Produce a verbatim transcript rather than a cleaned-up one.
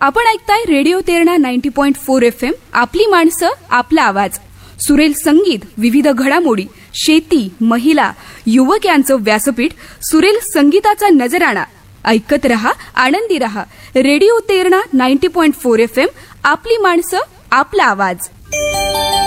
आपण ऐकताय radio Terna ninety point four F M. आपली माणसं, आपला आवाज. सुरेल संगीत, विविध घडामोडी, शेती, महिला, युवक यांचं व्यासपीठ, सुरेल संगीताचा नजराणा. ऐकत रहा, आनंदी रहा. Radio Terna ninety point four F M. आपली माणसं, आपला आवाज.